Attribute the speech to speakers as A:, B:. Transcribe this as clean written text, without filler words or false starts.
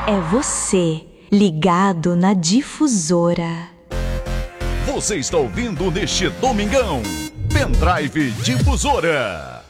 A: É você, ligado na Difusora.
B: Você está ouvindo neste domingão, Pendrive Difusora.